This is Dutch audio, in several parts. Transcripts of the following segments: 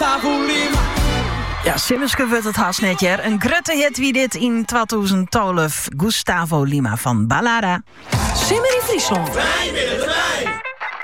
Gustavo Lima. Ja, Simmerske wordt het haast net, jaar. Een grote hit wie dit in 2012. Gustavo Lima van Ballada. Simmer in Friesland. Wij willen erbij.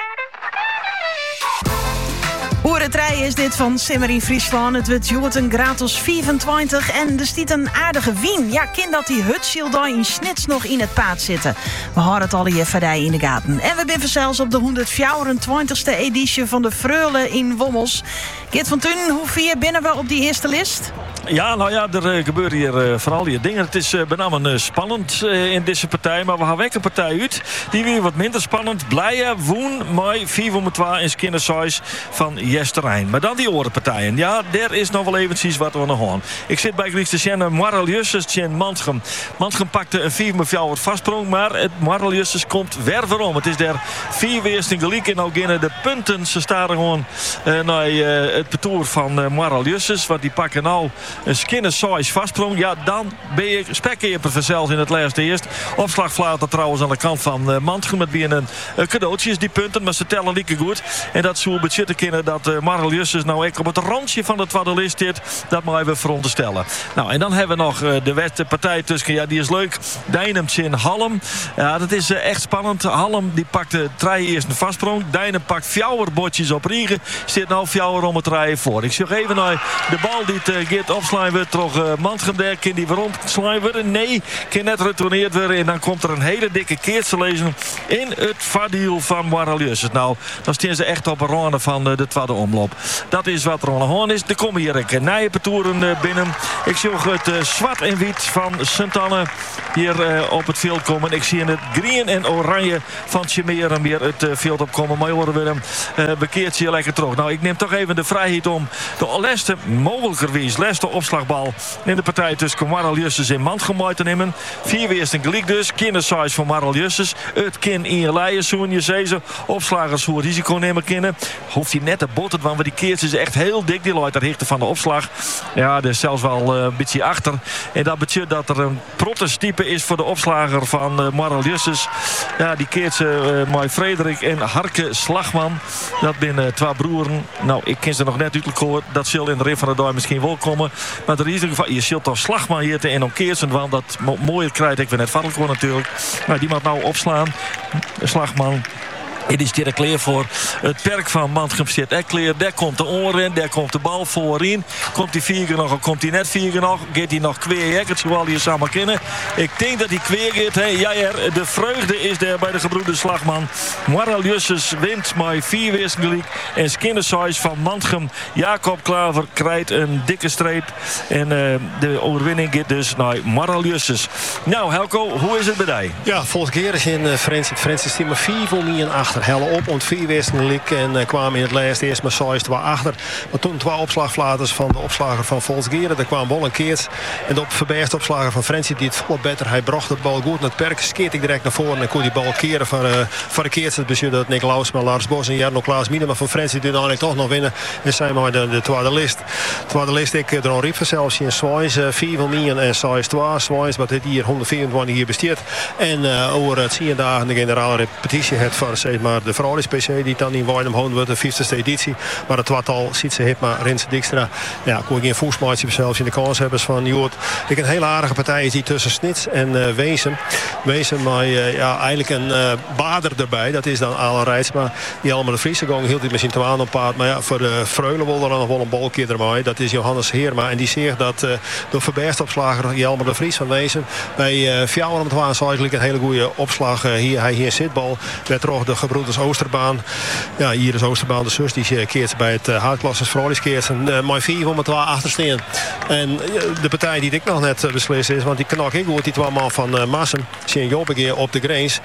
Hoerentrij is dit van Simmer in Friesland. Het wordt Jorten gratis 25 en er stiet een aardige wien. Ja, kind dat die hutshieldai in Snits nog in het paad zitten. We houden het al hier verder in de gaten. En we zijn zelfs op de 124e editie van de Freule in Wommels. Geert van Tunen, hoe vier binnen we op die eerste list? Ja, nou ja, er gebeuren hier vooral die dingen. Het is benamelijk spannend in deze partij. Maar we gaan weg een partij uit. Die weer wat minder spannend. Blijen, woen, mei, 4-2 in Skinnersize van Jesterijn. Maar dan die orenpartijen. Ja, daar is nog wel eventjes wat we nog gaan. Ik zit bij Christiane Marel-Jusses in Mantgem. Mantgem pakte een 4-4 vastsprong. Maar het Marel-Jusses komt werom. Het is daar 4 weerst in gelijk. En nou beginnen de punten. Ze staan gewoon naar het parcours van Marel-Jusses. Want die pakken nou een Skinner-size vastsprong. Ja, dan ben je spekkeper vanzelf in het laatste eerst. Opslagflater trouwens aan de kant van Mantgem. Met weer een cadeautjes die punten. Maar ze tellen lieke goed. En dat zou budgetten kunnen dat Marel-Jusses nou echt op het randje van de tweede list zit. Dat moeten we veronderstellen. Nou, en dan hebben we nog de partij tussen. Ja, die is leuk. Dijnemtje in Halm. Ja, dat is echt spannend. Halm die pakt de trein eerst een vastsprong. Dijnem pakt fjouwerbotjes op Riegen. Zit nou fjouwer om het rijden voor. Ik zeg even naar de bal die het Geert opslaan wordt. Toch Mantgem daar. Kan die weer omslaan worden? Nee, kan net retourneerd worden. En dan komt er een hele dikke keert te lezen in het vadiel van Marel-Jusses. Nou, dan staan ze echt op een ronde van de tweede omloop. Dat is wat er aan de hand is. Er komen hier een nijenpartouren binnen. Ik zie ook het zwart en wit van Sint-Anne hier op het veld komen. Ik zie in het groen en oranje van Chimeren weer het veld opkomen. Maar horen we hem bekeert hier lekker terug. Nou, ik neem toch even de vrijheid om de laatste mogelijkerwijs laatste opslagbal in de partij tussen Marel-Jusses en Mantgem te nemen. 4 weerst een gelijk dus. Kindersize van Marel-Jusses. Het kin in je leien zoen je zezen. Opslagers hoe risico nemen kunnen. Hoeft hij net te botten, want die keert is echt heel dik. Die looit ter hichte van de opslag. Ja, er is zelfs wel een beetje achter. En dat betekent dat er een prototype is voor de opslager van Marel-Jusses. Ja, die keert ze met Frederik en Harke Slagman. Dat zijn 2 broeren. Nou, ik ken ze nog net uit. Dat zal in de rit van de dag misschien wel komen. Maar er is in ieder geval, je zult toch Slagman hier te en om keersen. Want dat mooie krijgt ik weer net Varkelkoor natuurlijk. Maar die moet nou opslaan. Slagman. Het is er klaar voor het perk van Mantgem zit er klaar. Daar komt de oor in, daar komt de bal voorin. Komt die vierger nog of komt die net vierger nog? Gaat hij nog kweer? Het zoal hier samen kennen. Ik denk dat hij kweer gaat. Hey, ja, de vreugde is daar bij de gebroeders Slagman. Marel-Jusses wint met 4 weersen gelijk. En Skinnersize van Mantgem. Jacob Klaver krijgt een dikke streep. En de overwinning gaat dus naar Marel-Jusses. Nou, Helco, hoe is het bij jou? Ja, vorige keer is in Francis team 4 voor mij en 8. Helle op, ont 4 westen lik en kwamen in het laatste eerst maar 6 achter. Maar toen 2 opslagflaters van de opslager van Volksgeren. Daar kwam wel een keert. En de verbergde opslager van Frensie die het volop beter. Hij bracht de bal goed naar het perk. Skeert ik direct naar voren en kon die bal keren voor de keert. Het bestuur dat Nick Lausma, Lars Bos en Jarno Klaas Miedema van Frensie die dan toch nog winnen. En zijn maar de tweede list. Tweede list ik er al riep zelfs in Swans 4 van mij en 6-2. Swans wat dit hier 124 hier besteedt. En over het 10 dagen de generale repetitie het voor zeg maar de vrouwenspc die dan in Weidem wordt de 50ste editie. Maar het tweetal ziet ze hit maar Rins Dijkstra. Ja, kon ik in voetbalmaatje zelfs in de kanshebbers van Jood. Ik een hele aardige partij is die tussen Snits en Weesem. Weesem maar ja, eigenlijk een bader erbij. Dat is dan Alan Rijtsma. Die allemaal de Friese gang hield hij misschien te aan op paard. Maar ja, voor de Freulen wil er dan nog wel een balkeer erbij. Dat is Johannes Heerma. En die zegt dat door verbergstopslager Jelmer de Vries van Weesem bij Fjouwer om het waan zou eigenlijk een hele goede opslag. Hier zitbal werd er ook de gebroeders Oosterbaan. Ja, hier is Oosterbaan de zus. Die keert bij het Haarklassers Vrolijkskeert. Maar 4 om het waar achtersteen. En de partij die ik nog net beslist is. Want die knak ik goed. Die 2 man van Massem. Zien Jobbegeer op de Greens.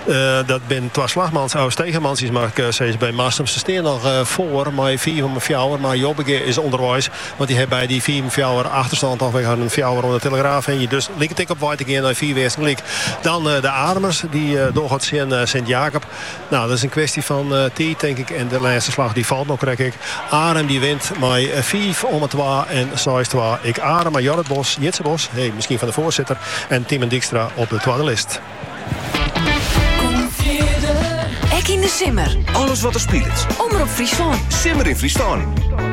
Dat ben 2 slagmans. Tegenmans is maar steeds bij Massem. Ze staan nog voor. Maar 4 om een fjouwer. Maar Jobbegeer is onderwijs. Want die heeft bij die 4 fjouwer achterstand. Of we gaan een fjouwer om de Telegraaf heen. Dus ligt ik op White naar 4 weerst gelijk. Dan de Ademers. Die doorgaat Sint-Jacob. Nou, dat is een kwestie van tijd, denk ik. En de laatste slag die valt nog, krijg ik. Arem die wint met 4 om het 2 en 6-2. Ik Arem, maar Jorrit Bos, Jitse Bos, hey, misschien van de voorzitter. En Tim en Dijkstra op de tweede list. Ek in de Simmer. Alles wat er speelt. Omroep Friesland. Simmer in Friesland.